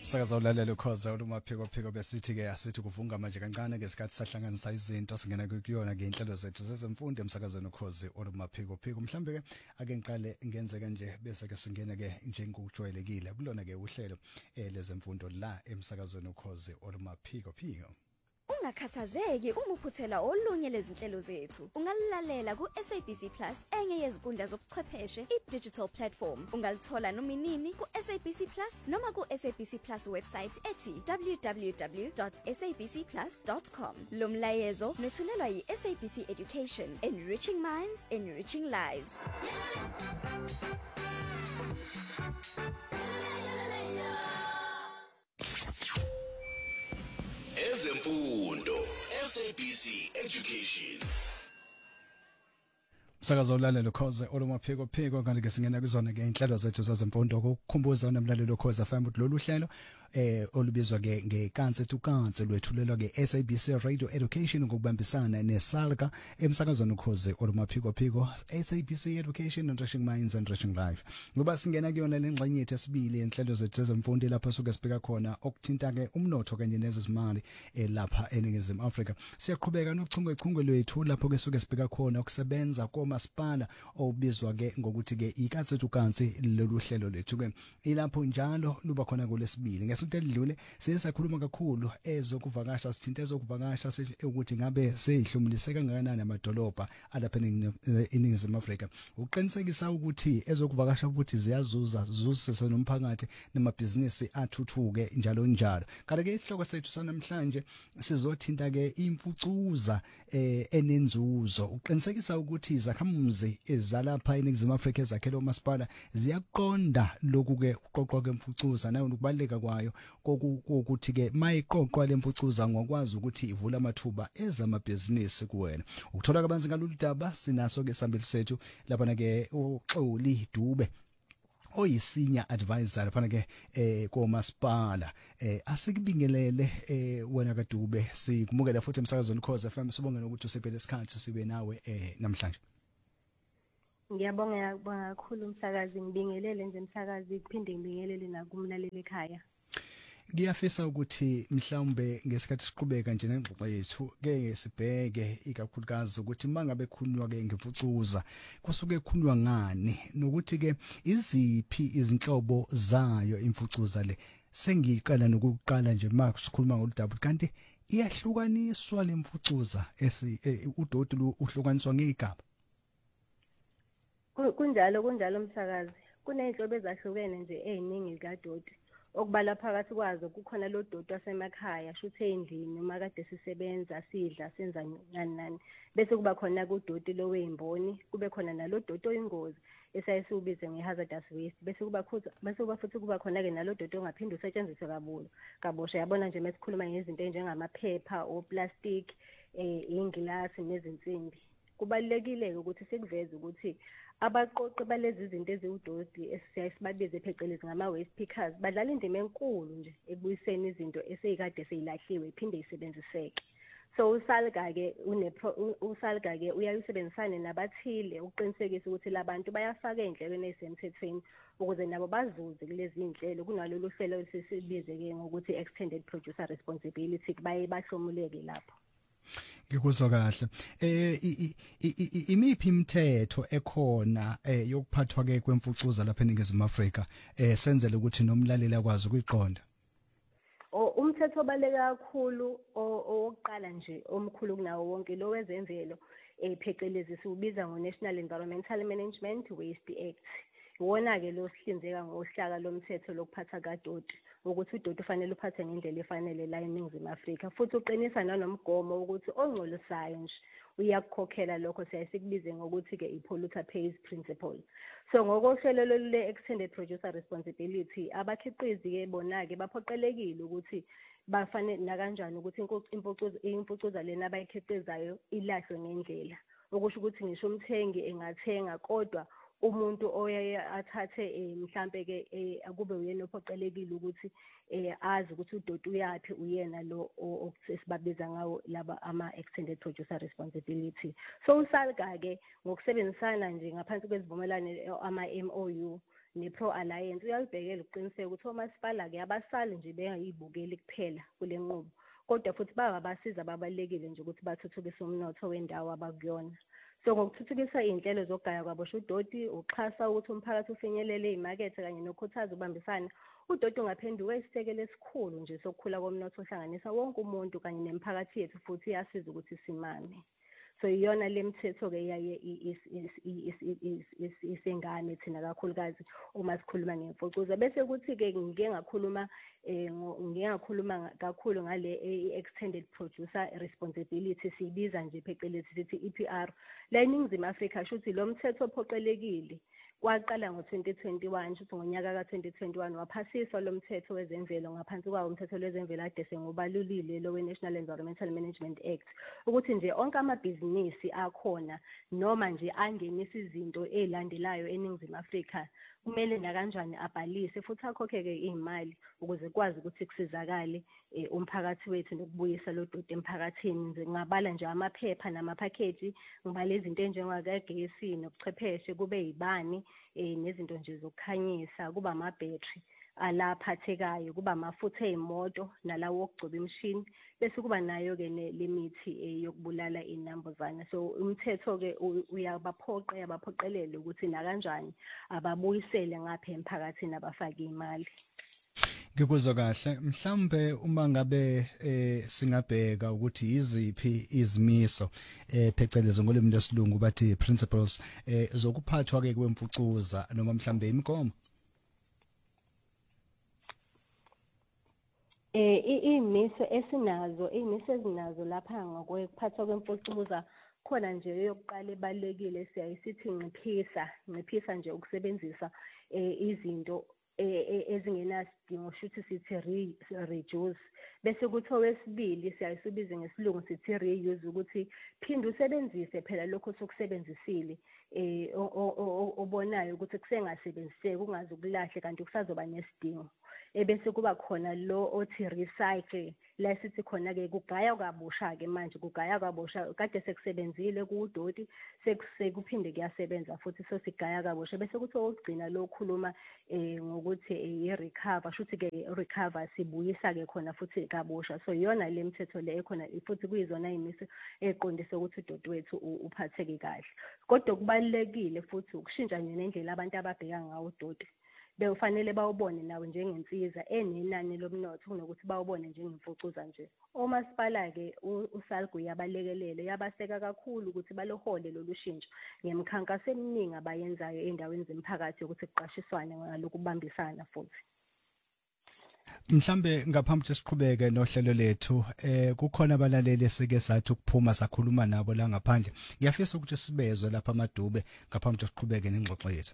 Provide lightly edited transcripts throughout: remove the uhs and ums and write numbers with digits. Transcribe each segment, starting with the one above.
Umsakazo olalela ukhoza olumaphiko besithi ke asithi kuvunga manje kancane ngesikhathi sahlanganisa izinto singena kuyona ke inhlelo zethu zezemfundo emsakazweni ukhozi olumaphiko mhlambe ke ake ngiqale ngenze kanje bese ke singena ke njengokujwayelekile kulona ke uhlelo lezemfundo la emsakazweni ukhozi olumaphiko. Ungakhathazeki uma uphuthela olunye lezinhlelo zethu. Ungalilalela ku-SABC Plus enye yezinkundla zobuchwepheshe i-digital platform. Ungalithola noma inini ku-SABC Plus noma ku-SABC Plus website ethi www.sabcplus.com. Lo mlayezo methulelwa yi-SABC Education, Enriching Minds, Enriching Lives. Ezemfundo SABC Education. Umsakazo olalela ukhoze olumaphiko kanti ke singena kuzona ke inhlelo zethu zezemfundo ukukhumbuza umlalelo ukhoze FM ukuthi lolu hlelo olubizwa ke ngekansi to kansi lwethulelwa ke SABC Radio Education ngokubambisana neSalga emsakazweni ukhoze olumaphiko SABC Education, Enriching Minds, Enriching Life. Ngoba singena kuyona lengxenye yethu esibili inhlelo zethu zezemfundo lapha suke sibheka khona okuthinta ke umnotho kanye nezimali lapha eNingizimu Afrika. Siyaqhubeka nochungechunge lwethu lapho ke suke sibheka khona ukusebenza komasipala obizwa ke ngokuthi ke ikansi to kansi lolu hlelo lethu ke ilapho njalo luba khona kulesibili. Ngesonto elidlule siyakhuluma kakhulu ezokuvakasha, sithinta ezokuvakasha ukuthi ngabe seyihlumuliseka kangakanani amadolobha alapha eNingizimu Afrika. Uqinisekisa ukuthi ezokuvakasha futhi ziyazuzisa nomphakathi namabhizinisi athuthuke njalo. Kanti ke isihloko sethu sanamhlanje sizothinta ke imfucuza enenzuzo. Uqinisekisa ukuthi izakhamuzi ezalapha eNingizimu Afrika ezakhela umasipala ziyaqonda lokhu ke uqoqwa kwemfucuza nayo ukubaleka kwayo kokuthi ke mayiqoqwa lemfucuza ngokwazi ukuthi ivula amathuba ezamabhizinisi kuwena. Ukuthola kabanzi ngalolu daba sinaso ke sambili sethu lapha ke uXoli Dube oyisinya advisor lapha ke komasipala. Asikubingelele wena kaDube, sikumukela futhi emsakazweni ukhoze FM. Sibonge ukuthi usephele isikhathi sibe nawe namhlanje. Ngiyabonga kakhulu umsakazi, ngibingelele nje umsakazi kuphinde ngibingelele nakumlaleli ekhaya. Ngiyafisa ukuthi mhlawumbe ngesikhathi siqhubeka nje nengxoxo yethu ke sibheke ikakhulukazi ukuthi mangabe khulunywa ke ngemfucuza kusuke khulunywa ngani nokuthi ke iziphi izinhlobo zayo imfucuza le. Sengiqala nokuqala nje sikhuluma ngoludaba kanti iyahlukaniswa lemfucuza udoti uhlukaniswa ngegaba. Kunjalo umsakazi, kuneyinhlobo ezahlukene nje eziningi kadoti. Okubala phakathi kwazo kukhona lo doti wasemakhaya shuthe endlini noma kade sisebenza sidla senza nani bese kuba khona kudoti lo wezimboni, kube khona nalo doti oyingozi esayisubize ngehazardous waste, bese kuba futhi kuba khona ke nalo doti ongaphinde usetshenziswe kabosha. Yabona nje mesikhuluma ngezinto njengamaphepha oplastic, ingilasi nezinsimbi. Kubalekile ukuthi sikuveze ukuthi abaqoqi balezi zinto eziwudoti esisibabize phecelezi ngama-waste pickers badlala indima enkulu nje ekubuyiseni izinto eseyikade seyilahliwe iphinde isebenziseke. So uSalga ke uyayisebenzisana nabathile ukuqinisekisa ukuthi labantu bayafaka ey'nhlelweni ezisemthethweni ukuze nabo bazuze kulezi iy'nhlelo kunalolu hlelo sisibize ke ngokuthi extended producer responsibility baye bahlomuleke lapho. Ngikuzwa kahle. Imiphi imithetho ekhona yokuphathwa ke kwemfucuza lapha eNingizimu Afrika senzele ukuthi nomlaleli akwazi ukuyiqonda? Umthetho obaleka kakhulu owokuqala nje omkhulu kunawo wonke lo wezemvelo phecelezi siubiza ngo-National Environmental Management Waste Act. Iwona ke lo sihlinzeka ngohlaka lomthetho lokuphatha kadoti ukuthi udoti ufanele uphathe ngendlela efanele la eNingizimu Afrika, futhi uqinisa nanomgomo ukuthi ongcolisayo nje uyakukhokhela lokho siyasikubize ngokuthi ke i-polluter pays principle. So ngokohlelo lolu extended producer responsibility abakhiqizi ke bona ke baphoqelekile ukuthi bafanele nakanjani ukuthi imfucuza lena abayikhiqizayo ilahlwe ngendlela, okusho ukuthi ngisho umthengi engathenga kodwa umuntu oyaye athathe mhlambe ke akube uyena ophoqelekile ukuthi azi ukuthi udoti uyapi uyena lo okusibabiza ngawo laba ama-extended producer responsibility. So uSalga ke ngokusebenzisana nje ngaphansi kwezivumelwano ama-MOU ne-Pro Alliance uyalibhekela uqiniseka ukuthi omasipala-ke abasali nje bengayibukeli kuphela kule nqubo, kodwa futhi babasiza ababalulekile nje ukuthi bathuthukise umnotho wendawo abakuyona. So ngokuthuthukisa iy'nhlelo zokugaya kwabosha udoti, uxhasa ukuthi umphakathi ufinyelele ey'makethe kanye nokukhuthaza ukubambisana, udoti ungaphenduka isisekelo esikhulu nje sokukhula komnotho ohlanganisa wonke umuntu kanye nemiphakathi yethu futhi iyasiza ukuthi simame. So iyona le mithetho-ke yaye isengane thina kakhulukazi uma sikhuluma ngemfucuza. Bese kuthi-ke ngike ngakhuluma kakhulu ngale extended producer responsibility, siyibiza nje phecelezi sithi EPR. La eNingizimu Afrika shuthi lo mthetho ophoqelekile kwaqala ngo-2021, shuthi ngonyaka ka-2021 waphasiswa lo mthetho wezemvelo, ngaphansi kwawo umthetho wezemvelo ade sengubalulile lo we-National Environmental Management Act, ukuthi nje onke amabhizinisi akhona noma nje angenisa izinto ey'landelayo eNingizimu Afrika kumele nakanjani abhalise futhi akhokhe-ke iy'mali ukuze kwazi ukuthi kusizakale umphakathi wethu nokubuyisa lo doti emphakathini. Ngingabala nje amaphepha namaphakeji, ngibala izinto enjengakagesi nobuchwepheshe, kube yibani nezinto nje zokukhanyisa, kuba amabhetri alaphathekayo, kuba amafutha ey'moto nalawo wokugcoba imishini, bese kuba nayo-ke le mithi yokubulala iy'nambuzane. So umthetho-ke uyabaphoqelele ukuthi nakanjani ababuyisele ngapha emphakathini abafake imali. Ngikuzwa kahle. Mhlambe uma ngabe singabheka ukuthi iziphi izimiso phecelezi ngolimi lesilungu bathi principles zokuphathwa ke kwemfucuza noma mhlambe imigomo. Iy'miso ezinazo lapha ngokwekuphathwa kwemfucuza khona nje yokuqala ebalulekile siyayisithi nciphisa nje ukusebenzisa izinto ezingenasidingo, shuthi sithi reduce. Bese kuthi owesibili siyayisubiza ngesilungu sithi reuse, ukuthi phinde usebenzise phela lokho sokusebenzisile obonayo ukuthi kusengasebenziseki, kungaze kulahle kanti kusazoba nesidingo. Bese kuba khona lo othi recycle, la sithi khona-ke kugaya kabusha-ke manje, kugaya kabusha, kade sekusebenzile kuwudoti sekuphinde kuyasebenza futhi sosigaya kabusha. Bese kuthi okugcina lo khuluma ngokuthi i-recover, shuthi-ke recover sibuyisa-ke khona futhi kabusha. So iyona le mithetho le ekhona futhi kuyizona iy'miso ey'qondise ukuthi udoti wethu uphatheke kahle. Kodwa kubalulekile futhi ukushintsha nje nendlela abantu ababheka ngawo udoti. Bekufanele bawubone nawe njengensiza enenani lomnotho kunokuthi bawubone njengemfucuza nje. Omasipala-ke uSalgu yabalekelele, yabaseka kakhulu ukuthi balohole lolu shintsho ngemikhankaso eminingi abayenzayo ey'ndaweni zemiphakathi yokuthi kuqashiswane ngalokubambisana futhi. Mhlambe ngaphambi kokuthi siqhubeke nohlelo lethu kukhona abalaleli esike sathi ukuphuma sakhuluma nabo la ngaphandle. Ngiyafisa ukuthi sibezwe lapha amadube ngaphambi kokuthi siqhubeke nengxoxo yethu.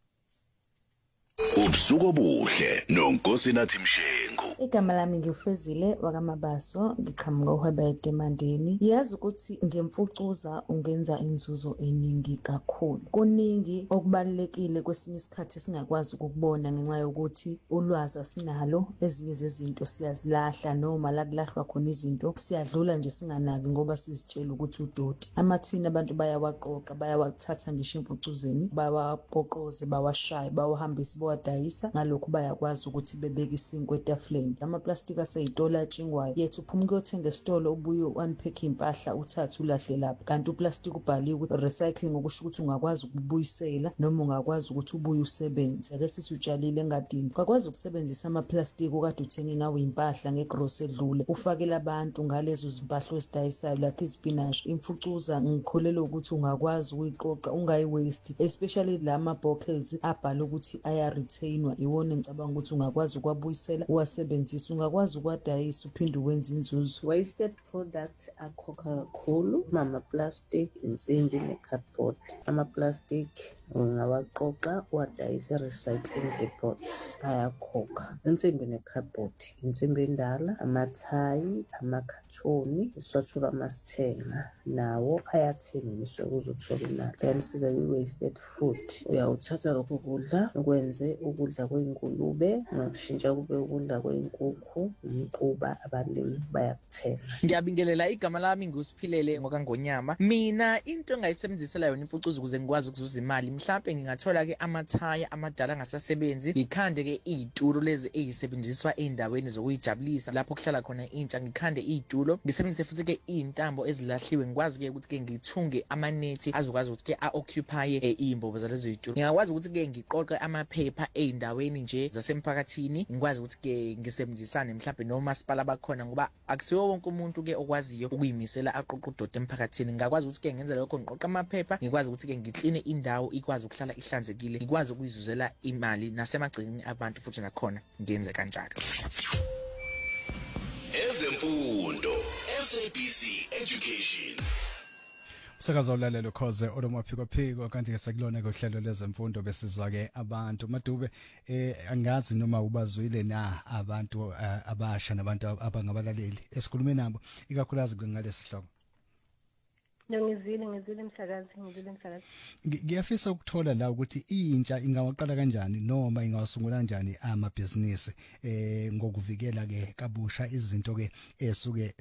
Ubusuku obuhle noNkosinathi Mshengu. Igama lami ngiyufezile wakamabaso, ngiqhamuka uHebert eMandeni. Yazi ukuthi ngemfucuza ungenza inzuzo eningi kakhulu. Kuningi okubalekile kwesinye isikhathi singakwazi ukubona ngenxa yokuthi ulwazi asinalo, ezinye zezinto siyazilahla noma la kulahlwa khona izinto siyadlula nje singanaki ngoba sizitshela ukuthi udoti. Amathini abantu bayawaqoqa, bayawathatha ngisho emfucuzeni, bawapoqoze, bawashaye, bawahambise wadayisa, ngalokho bayakwazi ukuthi bebeke isinkwe etafuleni. Amaplastiki aseyitolo atshingwayo yethu uphuma ukuyothenga esitolo ubuye unpack impahla uthathe ulahle lapha, kanti uplastiki ubhaliwe recycling okusho ukuthi ungakwazi ukubuyisela noma ungakwazi ukuthi ubuye usebenze. Ake sithi utshalile engadini, ungakwazi ukusebenzisa amaplastiki okade uthenge ngawo impahla ngegrocery edlule ufakele abantu ngalezo zimpahla ezidayisayo lapha izipinashi. Imfucuza ngikholelwa ukuthi ungakwazi ukuyiqoqa ungayi-waste, especially lama bottles abhala ukuthi retainwa, iwona ngicabanga ukuthi ungakwazi ukwabuyisela uwasebenzisa, ungakwazi ukwadayisa uphinde wenze inzuzo. Wasted products akhokha kakhulu, ama-plastic, insimbi ne-cardboard. Ama-plastic ungawaqoqa uwadayise recycling depots, ayakhokha. Insimbi ne-cardboard, insimbi endala, amathayi, amakhathoni, iswatshula amasithenga, nawo ayathengiswa ukuzothola imali. Kuyalisiza i-wasted food, uyawuthatha lokho kudla ukwenze ukudla kwey'ngulube nokushintsha kube ukudla kwey'nkukhu, umquba, abalimi bayakuthenga. Ngiyabingelela, igama lami nguSiphilele ngokaNgonyama. Mina into engayisebenzisela yona imfucuza ukuze ngikwazi ukuzuza imali mhlambe ngingathola ke amathaya amadala angasasebenzi, ngikhande ke izitulo lezi ezisebenziswa endaweni zokuyijabulisa lapho kuhlala khona intsha, ngikhande izitulo, ngisebenzise futhi ke intambo ezilahliwe, ngikwazi ke ukuthi ke ngithunge amanethi azokwazi ukuthi ke a-occupy izimbobo zalezo izitulo. Ngiyakwazi ukuthi ke ngiqoqe amaphepha eindaweni nje zasemphakathini, ngikwazi ukuthi ke ngisebenzisane mhlambe nomasipala abakhona, ngoba akusiwo wonke umuntu ke okwaziyo ukuyimisela aqoqa udodo emphakathini. Ngakwazi ukuthi ke ngenze lokho, ngiqoqa amaphepha, ngikwazi ukuthi ke ngikline indawo ikwazi ukuhlala ihlanzekile, ngikwazi ukuyizuzela imali nasemagcineni abantu futhi nakhona ngenze kanjalo. Ezemfundo, SABC Education. Sakazo lalelo khoze olomaphiko kanti ke sekulona ke uhlelo lezemfundo besizwa ke abantu Madube angazi noma ubazwile na abantu abasha nabantu abangabalaleli esikhulume nabo ikakhulukazi ngalesi hloko. Ngizile msakazi. Ngiyafisa ukuthola la ukuthi intsha ingawaqala kanjani noma ingawasungula kanjani amabhizinisi ngokuvikela ke kabusha izinto ke esuke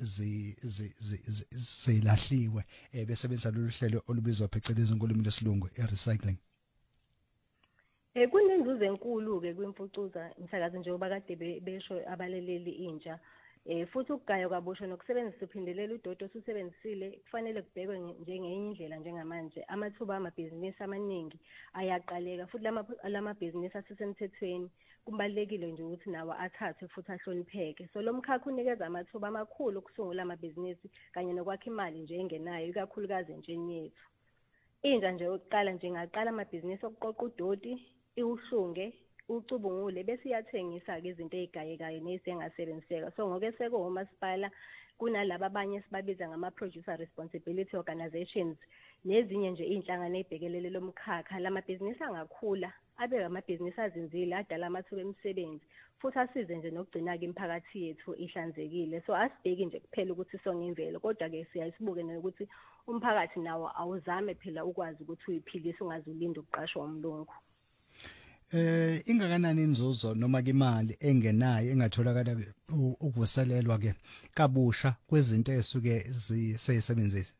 zilahliwe besebenzisa lolu hlelo olubizwa phecelezi ngolimi lesilungu recycling. Kunenzuzo enkulu ke kwimfucuza msakazi njengoba kade besho abaleleli intsha. Futhi ukugaya kwabusha nokusebenzisa uphindelela udodo osusebenzisile kufanele kubhekwe njengenye indlela njengamanje. Amathuba amabhizinisi amaningi ayaqaleka futhi lamabhizinisi asesemthethweni kubalekile nje ukuthi nawo athathe futhi ahlonipheke. So lo mkhakha unikeza amathuba amakhulu okusungula amabhizinisi kanye nokwakha imali nje engenayo ikakhulukazi entsheni yethu. Inja nje oqala nje ngaqala amabhizinisi okuqoqa udoti, iwuhlunge, ucubungule bese iyathengisa ke izinto ezigayekayo nezisengasebenziseka. So ngokweseko umasipala kunalabo abanye sibabiza ngama-producer responsibility organizations nezinye nje inhlangano ezibhekelele lomkhakha. Lamabhizinisi angakhula abe amabhizinisi azinzile adala amathuba emisebenzi futhi asize nje nokugcina ke imiphakathi yethu ihlanzekile. So asibheki nje kuphela ukuthi sonke imvelo, kodwa ke siyasibuke nokuthi umphakathi nawo awuzame phela ukwazi ukuthi uyiphilise ungazulinda ukuqashwa umlungu. Ingakanani inzuzo noma ke imali engenayo engatholakala ukuvuselelwa ke kabusha kwezinto esuke zisebenzisa?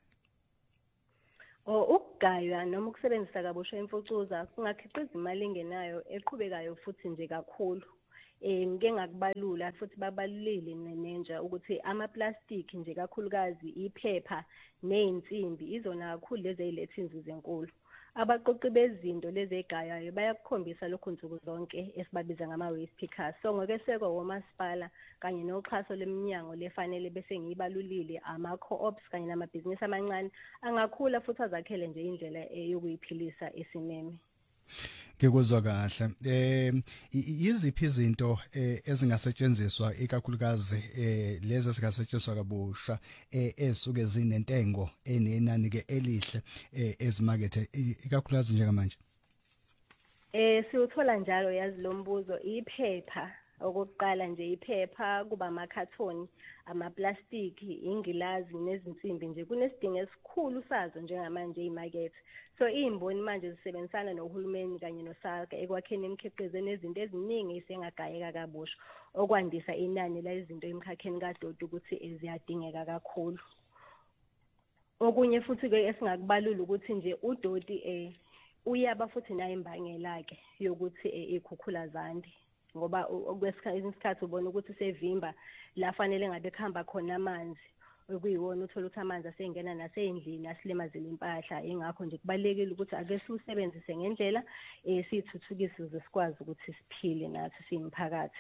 Ukugaywa noma ukusebenzisa kabusha imfucuza kungakhiqiza imali engenayo eqhubekayo futhi nje kakhulu. Ngike ngakubalula futhi babalulile nenja ukuthi amaplastic nje kakhulukazi iphepha nezinsimbi izona kakhulu lezi eziletha inzuzo enkulu. Abaqoqi bezinto lezi egayayo bayakukhombisa lokho nsuku zonke esibabiza ngama-waste pickers. So ngokweseko womasipala kanye noxhaso leminyango lefanele bese ngiyibalulile ama-co-ops kanye namabhizinisi amancane angakhula futhi azakhele nje indlela yokuyiphilisa esimeme. Ngikuzwa kahle. Yiziphi izinto ezingasetshenziswa ikakhulukazi lezi ezingasetshenziswa kabusha esuke zinentengo enenani ke elihle ezimakethe ikakhulukazi njengamanje? Siuthola njalo yazi lo mbuzo iphepha. Okokuqala nje iphepha kuba amakhathoni, amaplastiki, ingilazi nezinsimbi nje kunesidingo esikhulu sazo njengamanje emarket. So izimboni manje zisebenzisana nohulumeni kanye noSALGA ekwakheni imikhiqizo nezinto eziningi esengagayeka kabusha okwandisa inani la izinto emkhakheni kadodo ukuthi ziyadingeka kakhulu. Okunye futhi ke esingakubalula ukuthi nje udoti uyaba futhi nayo imbangela ke yokuthi ikhukhula zande. Ngoba okwesikhathi ubona ukuthi sevimba la fanele ngabe khamba khona amanzi okuyiwona uthola ukuthi amanzi asengena nasendlini asilimazile impahla. Ingakho nje kubalekile ukuthi ake siusebenzise ngendlela sithuthukise sikwazi ukuthi siphile nathi siyimphakathi.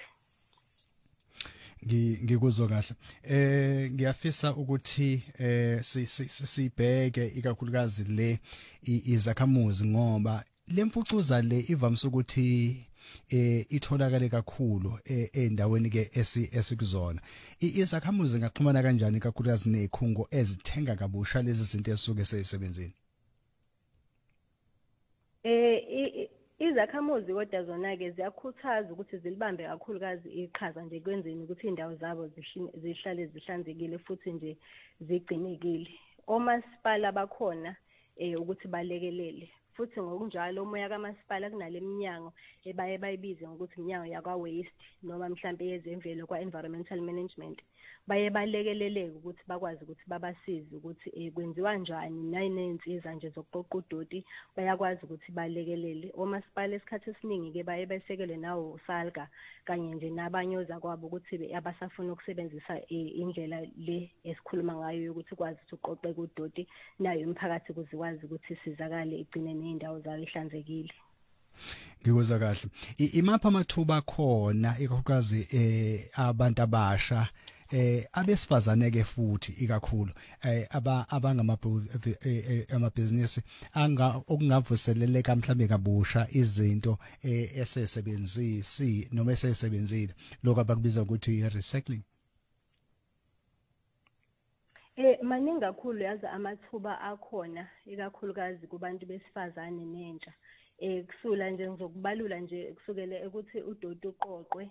Ngikuzwa kahle. Ngiyafisa ukuthi sibheke ikakhulukazi le izakhamuzi ngoba lemfucuza le ivamisa ukuthi itholakale kakhulu endaweni ke esikuzona. Izakhamuzi ngaxhumana kanjani kakhulukazi nezikhungo ezithenga kabusha lezi zinto esuke sezisebenzini? Izakhamuzi kodwa zona ke ziyakhuthaza ukuthi zilibambe kakhulukazi iqhaza nje kwenzeni ukuthi indawo zabo zihlale zihlanzekile futhi nje zigcinekile. Omasipala bakhona ukuthi balekelele futhi ngokunjalo umoya kamasipala kunale minyango baye bayibize ngokuthi iminyango yakwa-waste noma mhlampe yezemvelo kwa-environmental management baye balekeleleke ukuthi bakwazi ukuthi babasize ukuthi kwenziwa njani naney'nsiza nje zokuqoqa udoti bayakwazi ukuthi balekelele. Omasipala esikhathi esiningi-ke baye besekelwe nawo uSALGA kanye nje nabanye ozakwabo ukuthi abasafuna ukusebenzisa indlela le esikhuluma ngayo yokuthi ukwazi ukuthi uqoqeke udoti nayo imiphakathi ukuze ikwazi ukuthi isizakale igcine ney'ndawo zayo ihlanzekile. Ngikuzwa kahle. Imapha amathuba khona ikakhulukazi abantu abasha abesifazane ke futhi ikakhulu amabhizinisi okungavuseleleka mhlambe kabusha izinto esesebenzisi noma esesebenzile lokho abakubiza ukuthi recycling. Maningi kakhulu yazi amathuba akhona ikakhulukazi kubantu besifazane nentsha. Kusula nje ngizokubalula nje kusukela ukuthi udoti uqoqwe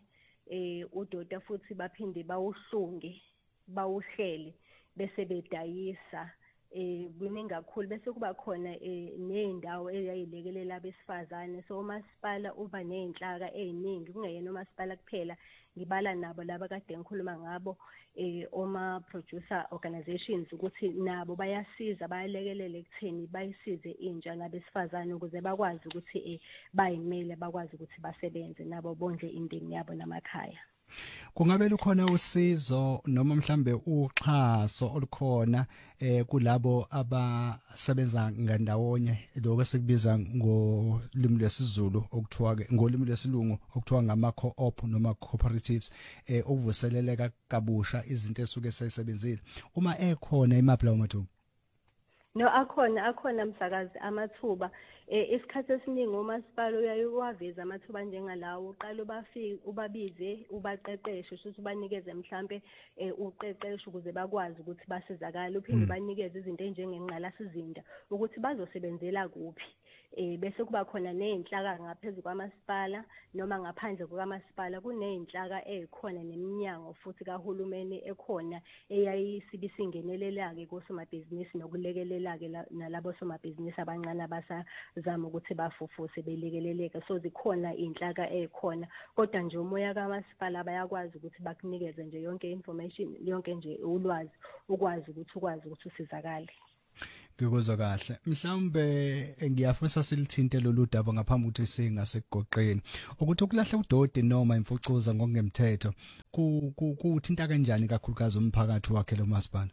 udota futhi baphinde bawuhlunge bawuhlele bese bedayisa kuningi kakhulu bese kuba khona ney'ndawo eyayilekelela abesifazane. So umasipala uba ney'nhlaka ey'ningi kungeyena umasipala kuphela ngibala nabo laba kade ngikhuluma ngabo oma-producer organizations ukuthi nabo bayasiza bayalekelele ekutheni bayisize intsha nabesifazane ukuze bakwazi ukuthi bayimele bakwazi ukuthi basebenze nabo bondle imindeni yabo namakhaya. Kungabe lukhona usizo noma mhlambe uxhaso olukhona kulabo abasebenza ngandawonye lokho sekubiza ngolimi lwesiZulu okuthiwa ke ngolimi lwesilungu okuthiwa ngama co-op noma cooperatives ukuvuseleleka kabusha izinto esuke seyisebenzile uma ekhona imaphi lawo mathuba? No, akhona msakazi amathuba. Isikhathi esiningi umasipala uyaye waveza amathuba njengalawo uqala ubabize ubaqeqeshe futhi ubanikeze mhlambe uqeqesho ukuze bakwazi ukuthi basizakale uphinde banikeze izinto enjengengqalasizinda ukuthi bazosebenzela kuphi. Bese kuba khona ney'nhlaka ngaphezulu kwamasipala noma ngaphandle kwamasipala kuney'nhlaka ezikhona neminyango futhi kahulumeni ekhona eyayisibisingenelelake kosomabhizinisi nokulekelelake nalabo somabhizinisi abancane abasazama ukuthi bafufuse belekeleleke. So zikhona iy'nhlaka ezikhona kodwa nje umoya kamasipala bayakwazi ukuthi bakunikeze nje yonke information yonke nje ulwazi ukwazi ukuthi usizakale. Ngikuzwa kahle. Mhlawumbe ngiyafisa silithinte lolu daba ngaphambi ukuthi singasekugoqeni ukuthi ukulahla udoti noma imfucuza ngokungemthetho kuthinta kanjani kakhulukazi umphakathi wakhe lo masipala?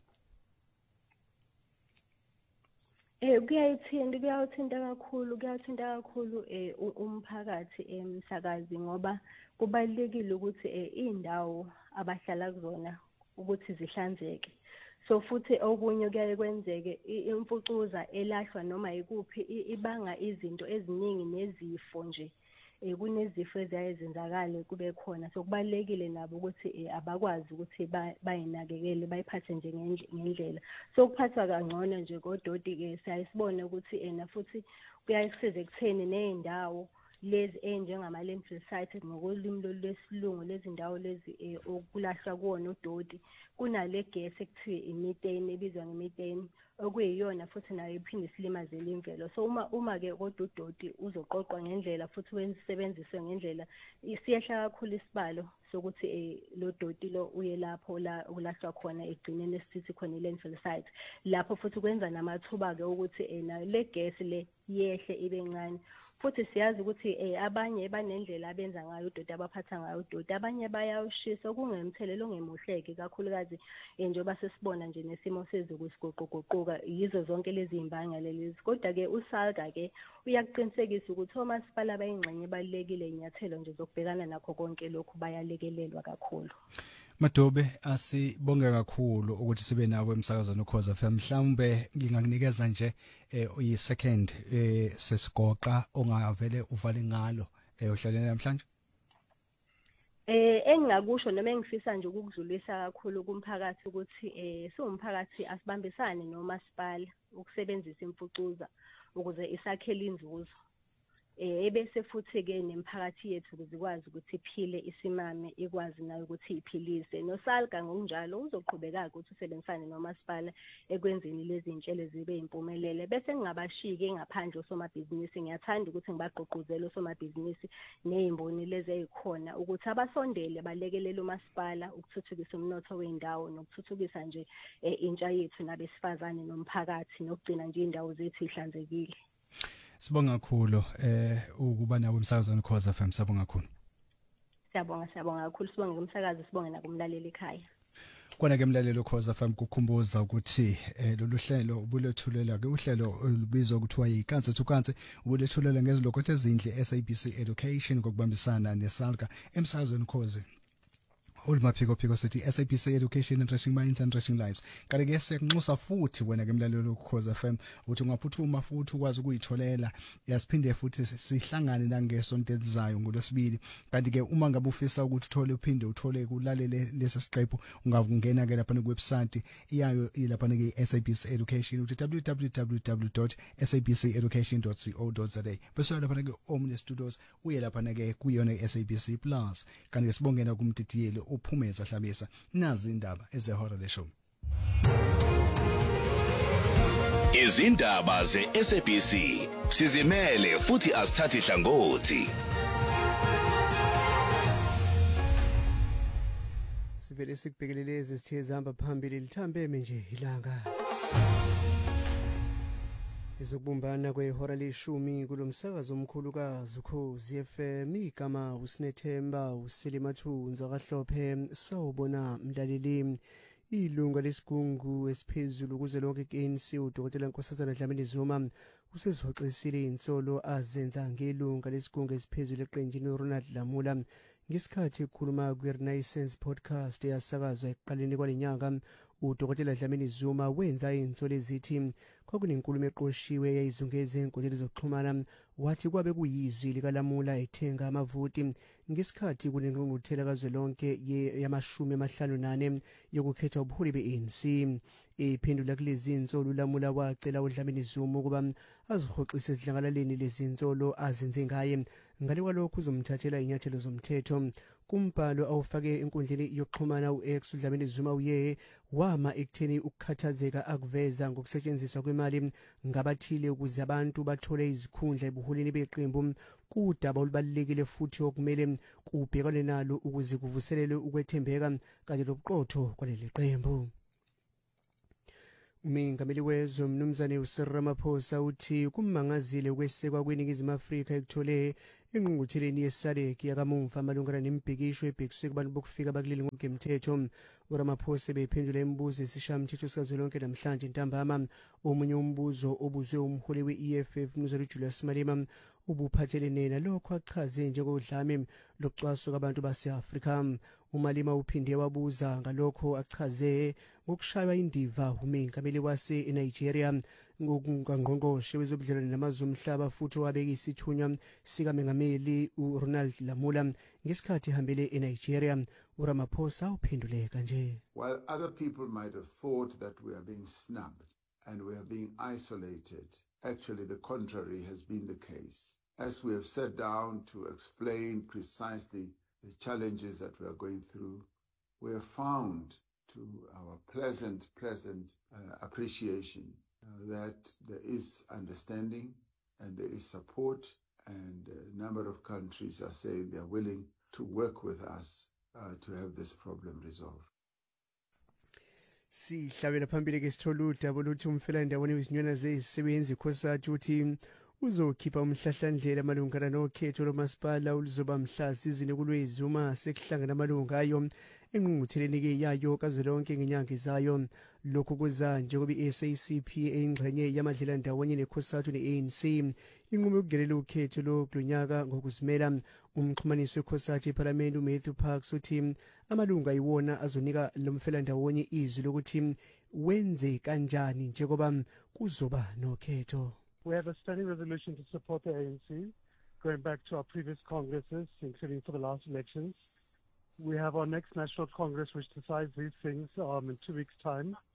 Kuyawuthinta kakhulu umphakathi emsakazi ngoba kubalekile ukuthi indawo abahlala kuzona ukuthi zihlanzeke. So futhi okunye kuyaye kwenzeke imfucuza elahlwa noma ikuphi ibanga izinto eziningi nezifo nje kunezifo eziyaye zenzakale kube khona. So kubalekile nabo ukuthi abakwazi ukuthi bayinakekele bayiphathe nje ngendlela. So kuphathwa kangcono nje kodoti-ke siyayisibona ukuthi futhi kuyaye kusize ekutheni ney'ndawo lezi njengama-landfill sites ngokolimi lwesilungu lezi ndawo lezi okulahlwa kuwona udoti kunale gesi ekuthiwa imethane ebizwa ngemethane okuyiyona futhi nayo iphinde isilimazele imvelo. So uma-ke kodwa udoti uzoqoqwa ngendlela futhi wensebenziswe ngendlela siyehla kakhulu isibalo sokuthi lo doti lo uye lapho la ukulahlwa khona egcineni esithi khona i-landfill site lapho futhi kwenza namathuba-ke ukuthi nayo le gesi le yehle ibe ncane. Futhi siyazi ukuthi abanye banendlela abenza ngayo udoti abaphatha ngayo udoti abanye bayawushisa kungemthelelo ongemuhleke kakhulukazi njengoba sesibona nje nesimo sezulu siguquguquka yizo zonke lezi imbangela lezi. Kodwa-ke uSALGA-ke uyakuqinisekisa ukuthi omasipala bayingxenye ebalulekile inyathelo nje zokubhekana nakho konke lokhu bayalekelelwa kakhulu. Madobe asibonge kakhulu ukuthi sibe nawe emsakazweni Ukhoza FM. Mhlawumbe ngingakunikeza nje second sesigoqa ongavele uvale ngalo ohlaleni namhlanje. Engingakusho noma engifisa nje ukukudlulisa kakhulu kumphakathi ukuthi siwumphakathi asibambisane nomasipala ukusebenzisa imfucuza ukuze isakhele inzuzo. ebese futhi ke nemphakathi yethu ukuze ikwazi ukuthi iphile isimame ikwazi nayo ukuthi iphilise noSALGA ngokunjalo uzoqhubeka ukuthi usebenzisane nomasipala ekwenzeni lezi zinhlelo zibe impumelele bese ngingabashiki ngaphandle osomabhizinisi ngiyathanda ukuthi ngibagqugquzele osomabhizinisi nezimboni lezi ezikhona ukuthi abasondele balekelele umasipala ukuthuthukisa umnotho wendawo nokuthuthukisa nje intsha yethu nabesifazane nomphakathi nokugcina nje indawo zethu ihlanzekile. Sibonga kakhulu ukuba nawe umsakazweni Khoza FM sibonga kakhulu. Siyabonga kakhulu sibonge kumsakazi sibonge nakumlaleli ekhaya. Kona ke mlalelo Khoza FM kukhumbuza ukuthi lolu hlelo ubulethulela ke uhlelo olubizwa ukuthiwa yikanse thukanse ubulethulela ngezilokho ezindle SABC Education kokubambisana neSALGA emsakazweni Khoza. Olumaphiko sithi SABC Education Enriching Minds and Enriching Lives. Kanti ke siyakunxusa futhi wena ke mlalelo Khoza FM ukuthi ungaphuthuma futhi ukwazi ukuyitholela yasiphinde futhi sihlangane nangesonto elizayo ngolwesibili. Kanti ke uma ngabe ufisa ukuthi uthole uphinde uthole kulalele lesi siqephu ungavungena ke lapha ku website iyayo ilapha ke SABC Education uthi www.sabceducation.co.za. Bese lapha ke Omni Studios uye lapha ke kuyona SABC Plus. Kanti ke sibongena kumtitiyeli uphumeza Hlabisa nazi indaba ezehora leshow. Izindaba ze-SABC sizimele futhi asithathi hlangothi. Sivele sikubhekelele izithe ezihamba phambili lithambeme nje ilanga. Izokubumbana kwehora leshumi kulomsakazo omkhulukazi Ukhozi FM igama uSinethemba uSelimathunzi akahlophe sawubona mlaleli ilunga lesigungu esiphezulu kuze lonke iNC uDokotela Nkosazana Dlamini Zuma usezihoxisile insolo azenza ngelunga lesigungu esiphezulu eqenjini uRonald Lamula ngesikhathi ekhuluma kwiRenaissance podcast eyasakazwa ekuqaleni kwalenyanga. uDokotela Dlamini Zuma wenza insolo ezithi kwakunenkulumo eqoshiwe eyayizungeze ezinkundleni zokuxhumana wathi kwabe kuyizwi likaLamula ethenga amavoti ngesikhathi kunengqungquthela kazwelonke yama-54 yokukhetha ubuholi be-ANC. Iphendula kulezi insolo uLamula wacela uDlamini Zuma ukuba azihoxise ezidlangalaleni lezi insolo azenze ngaye ngale kwalokho uzomthathela inyathelo zomthetho. Kumbhalo awufake enkundleni yokuxhumana uX uDlamini Zuma uye wama ekutheni ukukhathazeka akuveza ngokusetshenziswa kwemali ngabathile ukuze abantu bathole izikhundla ebuholini beqembu kudaba olubalekile futhi okumele kubhekane nalo ukuze kuvuselelwe ukwethembeka kanye lobuqotho kwaleli qembu. Umengameli wezwe Mnumzane uCyril Ramaphosa uthi kumangazile ukwesekwa kweNingizimu Afrika ekuthole engqungqutheleni yeSADC yakamumva amalungana nembhikisho ebhekiswe kubantu bokufika bakuleli ngokomthetho. uRamaphosa bephendula imibuzo esishamthetho sikazwelonke namhlanje ntambama. Omunye umbuzo obuzwe umholi we-EFF Mnumzane Julius Malema ubuphathelene nalokho achaze njengodlame lokucwaswa kwabantu base-Afrika. uMalema uphinde wabuza ngalokho achaze ngokushaywa indiva umengameli wase-Nigeria ngokungangqongqoshe wezobudlelwano namazwe omhlaba futhi owabeka isithunywa sikamengameli uRonald Lamula ngesikhathi ehambele eNigeria. uRamaphosa uphendule kanje. While other people might have thought that we are being snubbed and we are being isolated, actually the contrary has been the case. As we have sat down to explain precisely the challenges that we are going through, we have found to our pleasant appreciation that there is understanding and there is support, and a number of countries are saying they are willing to work with us to have this problem resolved. Sihlabela phambili ke sithola udaba oluthi umfelandawonye wezinywana zezisebenzi ikhosati uthi uzokhipha umhlahlandlela amalungana nokhetho lomasipala oluzoba mhla sizini kuLwezi uma sekuhlangana amalunga ayo engqungqutheleni ke yayo kazwelonke ngenyanga izayo. Lokhu kuza njengoba i-SACP engxenye yamadlela ndawonye nekhosati ne-ANC inqume ukugelela ukhetho lokulonyaka ngokuzimela. Umxhumanisi wekhosati eParliament uMatthew Parks uthi amalunga iwona azonika lomfelandawonye izwi lokuthi wenze kanjani njengoba kuzoba nokhetho. We have a standing resolution to support the ANC, going back to our previous congresses, including for the last elections. We have our next National Congress, which decides these things in 2 weeks' time.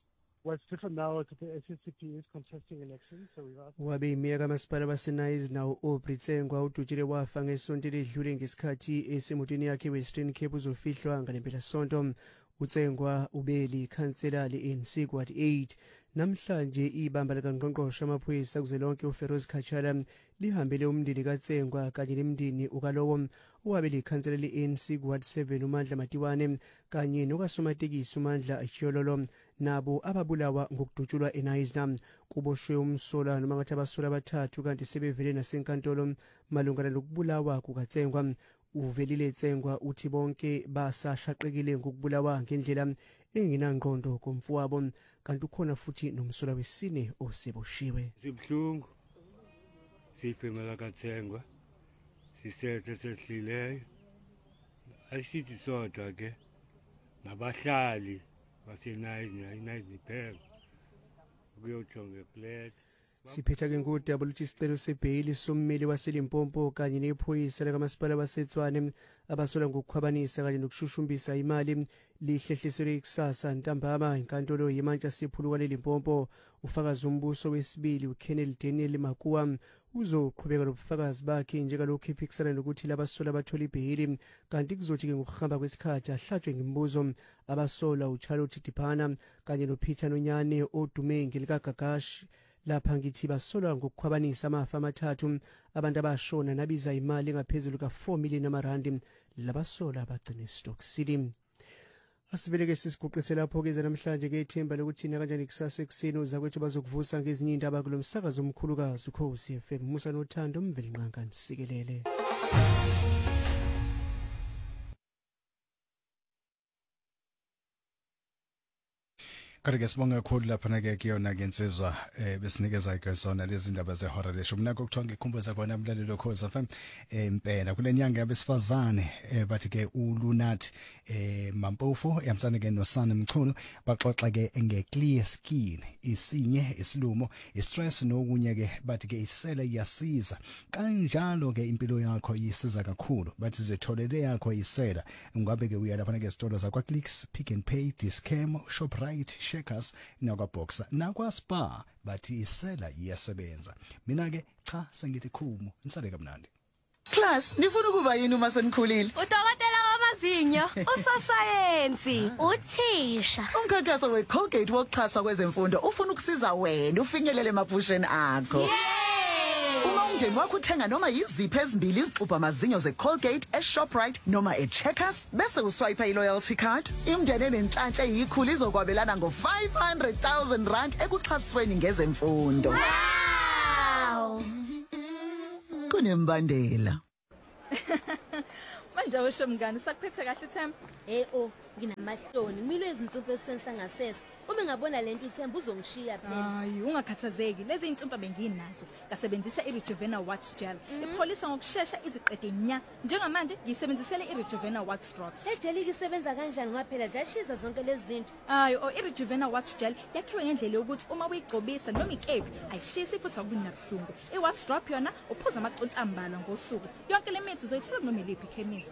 What's different now is that the SACP is contesting elections, so we've asked. Wabe imiyeka kamasipala baseNice nawo oBritsengwa udutshile wafa ngesonto ledlule ngesikhathi esemotweni yakhe Western Cape uzofihlwa ngalempela sonto. Utsengwa ubeli khansela le-ANC Ward 8 namhlanje ibamba likaNgqongqoshe amaphoyisa kuzwelonke uFeroz Khatshana lihambele umndeni kaTsengwa kanye nemndeni ukalowo owabe likhansela le-ANC Ward 7 uMandla Matiwane kanye nokasomatekisi uMandla Chyololo nabo ababulawa ngokudutshulwa eNice. Kuboshwe umsola noma ngathi abasola abathathu kanti sebevele nasenkantolo malungana lokubulawa kukaTsengwa. Uvelile Tsengwa uthi bonke basashaqekile ngokubulawa ngendlela engenangqondo komfowabo kanti ukhona futhi nomsola wesine oseboshiwe. Sibhlungu siphemela kaTsengwa sisethe sehlileyo asithi sodwa ke nabahlali baseNice niphela ukuyojonga eplate. Siphetha ke ngudaba luthi isicelo sebhayili sommeli waseLimpopo kanye nephoyisa lakamasipala baseTshwane abasola ngokukhwabanisa kanye nokushushumbisa imali lihlehliselwe ikusasa ntambama inkantolo yemantla sephulukwa leLimpopo. Ufakazi umbuso wesibili uKenneth Daniel Makuwa uzoqhubeka nobufakazi bakhe njengalokho ephikisana nokuthi labasola bathola ibhayili kanti kuzothi ke ngokuhamba kwesikhathi ahlatshwe ngemibuzo. Abasola uCharlotte Dipana kanye noPeter Nonyane odume ngelikagagashi lapha ngithi basolwa ngokukhwabanisa amafa amathathu abantu abashona nabiza imali engaphezulu ka4 million amarandi labasola abagcine Stock City. Asibeleke sisiguqise lapho ke namhlanje ke ithemba lokuthi na kanjani kusasa ekseni uzakwethu bazokuvusa ngezinye indaba kulomsakazo omkhulukazi uKhosi FM. Musa nothando umveli nqanka nsikelele. Kodwa sibonga kakhulu lapha na ke kuyona ke insizwa besinikeza ikesona lezi ndaba zehora lesho. Mina kokuthiwa ngikhumbuza kona umlaleli loKhosi FM impela kulenyanga yabesifazane bathi ke uLunat Mampofu yamsana ke noSana Mchunu baxoxa ke ngeclear skin isinye isilumo istress nokunye ke bathi ke isela iyasiza kanjalo ke impilo yakho isiza kakhulu bathi zitholele yakho isela ungabe ke uya lapha na ke isitolo zakwa Clicks Pick n Pay Discam Shoprite Checkers nakwa Boxer nakwa Spa bathi isela iyasebenza. Mina ke cha sengithi khumu nisale kamnandi. Class nifuna ukuba yini uma senikhulile? Udokotela wamazinyo, usosayensi, uthisha. Umkhankaso weColgate wokuxhaswa kwezemfundo ufuna ukusiza wena ufinyelele emaphusheni akho. Uma umndeni wakho uthenga noma yiziphi ezimbili izixubha amazinyo zeColgate eShoprite noma eCheckers bese uswipe iloyalty card, imndeni enenhlanhla eyikhulu izokwabelana ngo500,000 rand ekuxhasweni ngezemfundo. Wow! Kunembandela. Manje awusho mngani sakuphethe kahle Themba? Nginamahloni ngimilo izinsumpu esithenisa ngasese uma ngabona lento uThemba uzongishiya phela. Hayi ungakhathazeki lezi insumpa benginazo ngasebenzisa iRejuvenate Wax Gel ipholisa ngokusheshsha iziqede nya njengamanje ngiyisebenzisele iRejuvenate Wax Drops. Ejeli isebenza kanjani ngaphela ziyashisa zonke lezi zinto? Hayi iRejuvenate Wax Gel yakhiwe ngendlela yokuthi uma uyigcobisa noma ikepi ayishisi futhi akunabuhlungu. iWax Drop yona uphuza amaconsi ambalwa ngosuku yonke le mithi uzoyithola noma iliphi ikhemisi.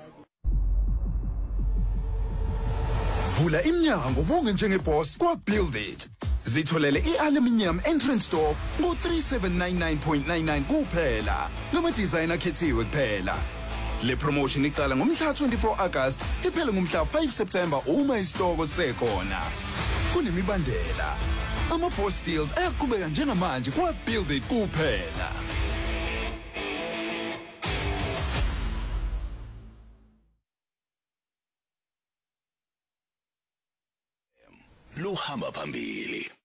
Vula iminyango ubunge njengeboss kwaBuild It. Zitholele ialuminium entrance door ngo3799.99 kuphela. Noma design akhethiwe kuphela. Le promotion iqala ngomhla 24 August iphele ngomhla 5 September uma isitoko sekhona. Kunemibandela. Ama-boss deals ayaqhubeka njengamanje kwaBuild It kuphela. Luhamba phambili.